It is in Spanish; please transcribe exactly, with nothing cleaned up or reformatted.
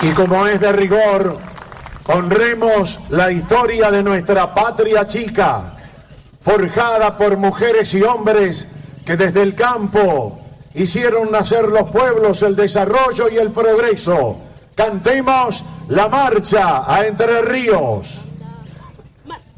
Y como es de rigor, honremos la historia de nuestra patria chica, forjada por mujeres y hombres que desde el campo hicieron nacer los pueblos, el desarrollo y el progreso. Cantemos la marcha a Entre Ríos.